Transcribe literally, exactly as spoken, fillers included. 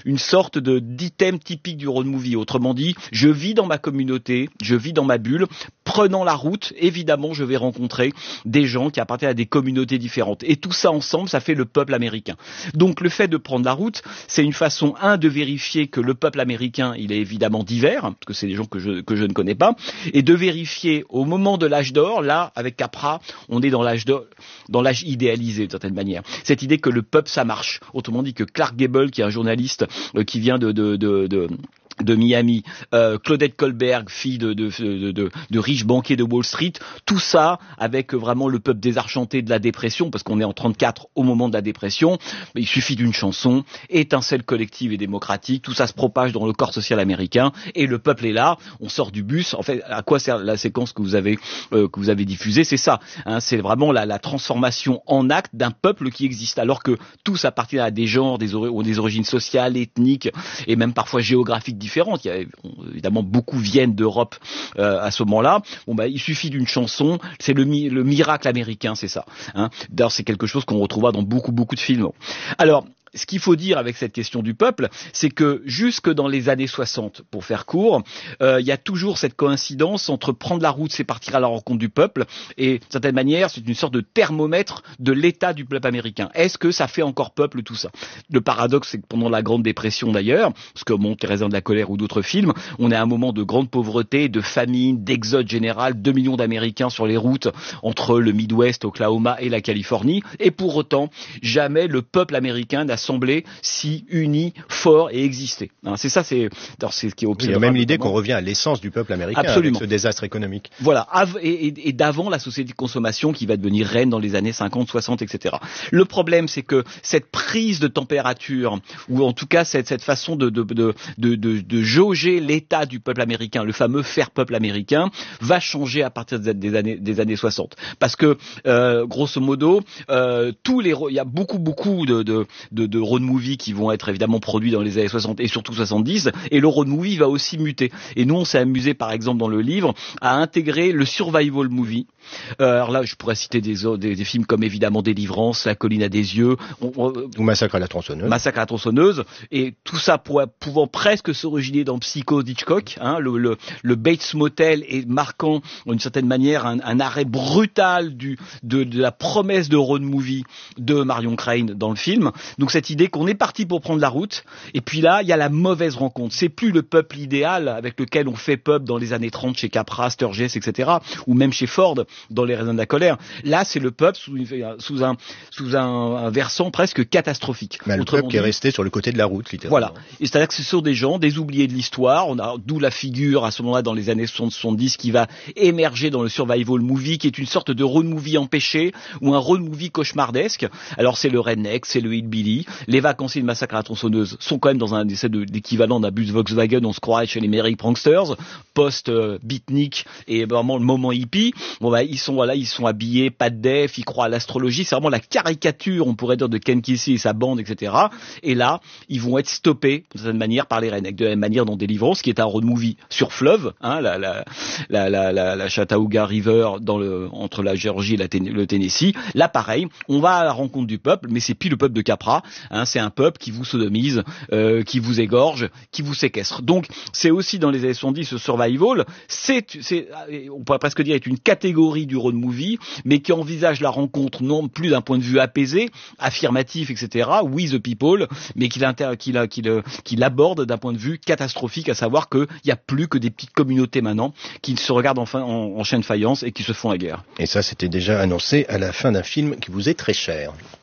une sorte de d'item typique du road movie. Autrement dit, je vis dans ma communauté, je vis dans ma bulle. Prenant la route, évidemment, je vais rencontrer des gens qui appartiennent à des communautés différentes. Et tout ça ensemble, ça fait le peuple américain. Donc le fait de prendre la route, c'est une façon, un, de vérifier que le peuple américain, il est évidemment divers, parce que c'est des gens que je, que je ne connais pas, et de vérifier au moment de l'âge d'or, là, avec Capra, on est dans l'âge d'or, dans l'âge idéalisé, d'une certaine manière. Cette idée que le peuple, ça marche. Autrement dit, que Clark Gable, qui est un journaliste euh, qui vient de, de, de, de de Miami, euh, Claudette Colbert, fille de, de, de, de, de riches banquiers de Wall Street, tout ça avec vraiment le peuple désargenté de la dépression, parce qu'on est en trente-quatre au moment de la dépression, il suffit d'une chanson, étincelle collective et démocratique, tout ça se propage dans le corps social américain, et le peuple est là, on sort du bus. En fait, à quoi sert la séquence que vous avez, euh, que vous avez diffusée? C'est ça, hein, c'est vraiment la, la transformation en acte d'un peuple qui existe, alors que tous appartiennent à des genres, des, or- des origines sociales, ethniques, et même parfois géographiques différentes. Il y a, évidemment, beaucoup viennent d'Europe euh, à ce moment-là. Bon, bah, il suffit d'une chanson. C'est le, mi- le miracle américain, c'est ça. Hein. D'ailleurs, c'est quelque chose qu'on retrouvera dans beaucoup, beaucoup de films. Alors, ce qu'il faut dire avec cette question du peuple, c'est que jusque dans les années soixante, pour faire court, euh, il y a toujours cette coïncidence entre prendre la route, c'est partir à la rencontre du peuple, et d'une certaine manière, c'est une sorte de thermomètre de l'état du peuple américain. Est-ce que ça fait encore peuple, tout ça? Le paradoxe, c'est que pendant la Grande Dépression d'ailleurs, parce que bon, Les Raisins de la colère ou d'autres films, on est à un moment de grande pauvreté, de famine, d'exode général, deux millions d'Américains sur les routes entre le Midwest, Oklahoma et la Californie, et pour autant, jamais le peuple américain n'a semblé si uni, fort et exister. Hein, c'est ça, c'est, c'est ce qui est obsédant. Il y a même l'idée qu'on revient à l'essence du peuple américain. Absolument. Avec ce désastre économique. Voilà, et, et, et d'avant la société de consommation qui va devenir reine dans les années cinquante, soixante, et cetera. Le problème, c'est que cette prise de température, ou en tout cas cette, cette façon de, de, de, de, de, de jauger l'état du peuple américain, le fameux faire peuple américain, va changer à partir des années, des années soixante. Parce que, euh, grosso modo, euh, tous les, il y a beaucoup, beaucoup de, de, de de road movie qui vont être évidemment produits dans les années soixante et surtout soixante-dix, et le road movie va aussi muter. Et nous, on s'est amusé, par exemple, dans le livre, à intégrer le survival movie. Euh, alors là, je pourrais citer des, des, des films comme évidemment Délivrance, La colline à des yeux, on, on, ou Massacre à la tronçonneuse. Massacre à la tronçonneuse, et tout ça pour, pouvant presque s'originer dans Psycho d'Hitchcock, hein, le, le, le Bates Motel, et marquant d'une certaine manière un, un arrêt brutal du, de, de la promesse de road movie de Marion Crane dans le film. Donc cette idée qu'on est parti pour prendre la route, et puis là, il y a la mauvaise rencontre. C'est plus le peuple idéal avec lequel on fait pub dans les années trente chez Capra, Sturgess, et cetera, ou même chez Ford dans Les Raisins de la colère. Là, c'est le peuple sous, sous, un, sous un, un versant presque catastrophique. Mais le peuple qui est resté sur le côté de la route, littéralement. Voilà. Et c'est-à-dire que ce sont des gens, des oubliés de l'histoire. On a d'où la figure à ce moment-là dans les années soixante soixante-dix qui va émerger dans le survival movie, qui est une sorte de road movie empêché ou un road movie cauchemardesque. Alors c'est le redneck, c'est le hillbilly. Les vacanciers de Massacre à la tronçonneuse sont quand même dans un essai de l'équivalent d'un bus Volkswagen, on se croirait chez les Merrick Pranksters, post-beatnik et vraiment le moment hippie. Bon bah ils sont voilà, ils sont habillés, pas de def, ils croient à l'astrologie, c'est vraiment la caricature, on pourrait dire, de Ken Kesey et sa bande, et cetera. Et là, ils vont être stoppés d'une certaine manière par les rednecks, de la même manière dans Délivrance, qui est un road movie sur fleuve, hein, la la la la la, la Chattahooga River dans le entre la Géorgie et la, le Tennessee. Là pareil, on va à la rencontre du peuple, mais c'est plus le peuple de Capra. Hein, c'est un peuple qui vous sodomise, euh, qui vous égorge, qui vous séquestre. Donc, c'est aussi dans les années soixante-dix, ce survival, c'est, c'est, on pourrait presque dire, est une catégorie du road movie, mais qui envisage la rencontre non plus d'un point de vue apaisé, affirmatif, et cetera, we the people, mais qui, qui, qui, qui l'aborde d'un point de vue catastrophique, à savoir qu'il n'y a plus que des petites communautés maintenant qui se regardent enfin en, en chaîne de faïence et qui se font la guerre. Et ça, c'était déjà annoncé à la fin d'un film qui vous est très cher.